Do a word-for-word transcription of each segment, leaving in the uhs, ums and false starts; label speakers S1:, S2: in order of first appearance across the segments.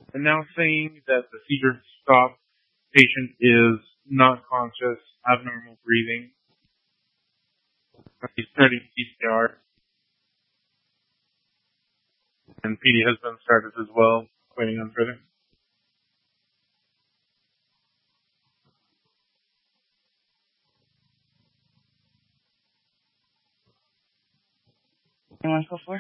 S1: And now saying that the seizure stop patient is not conscious, abnormal breathing. He's starting C P R. And P D has been started as well, waiting on further.
S2: Anyone go for?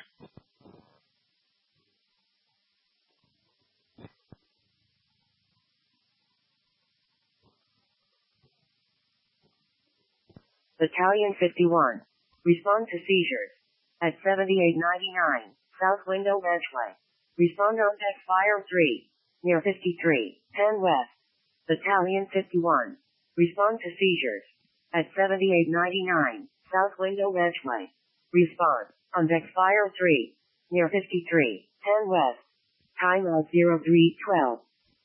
S3: Battalion fifty-one. Respond to seizures. At seventy-eight ninety-nine, South Window Ranchway. Respond on deck fire three. Near fifty-three, ten West. Battalion fifty-one. Respond to seizures. At seventy-eight ninety-nine, South Window Ranchway. Respond on deck fire three. Near fifty-three, ten West. Time of zero three twelve.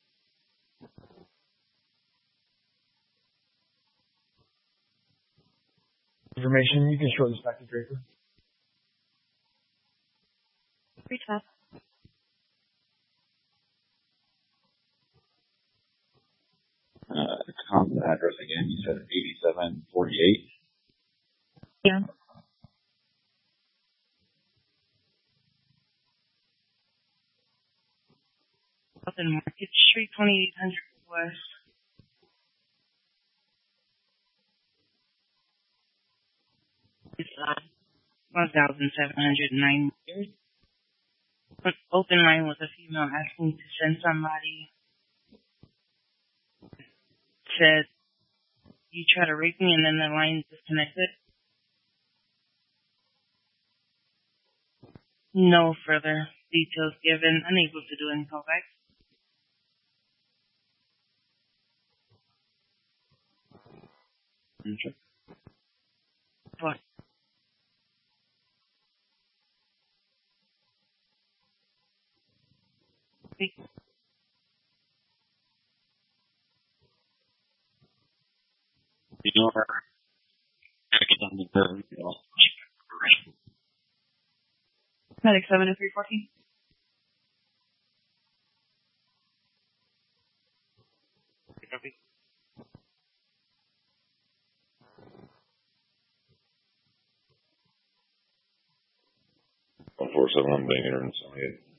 S4: Information, you can show this back to Draper.
S2: Three twelve.
S5: Uh, common address again, you said eighty-seven forty-eight?
S2: Yeah. Up in Market Street, twenty-eight hundred West. It's uh, one thousand seven hundred nine years. An open line with a female asking to send somebody. Said, you try to rape me, and then the line disconnected. No further details given. Unable to do any callbacks.
S5: Okay.
S2: What? Speak.
S5: You know, we're gonna get down to the, you know,
S2: Medic seven to three fourteen.
S1: Copy.
S5: one four seven, I'm being here in